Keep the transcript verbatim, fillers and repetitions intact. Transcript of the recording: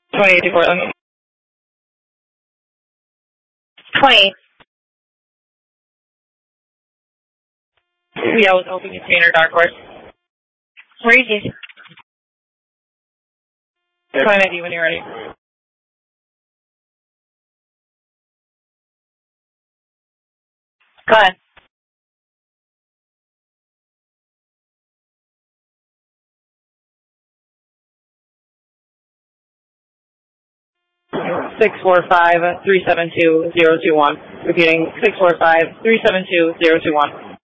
twenty-eight to Portland. twenty. Yeah, I was hoping to train her dark horse. Crazy. twenty ninety when you're ready. Go ahead. Six four five three seven two zero two one. Repeating six four five three seven two zero two one.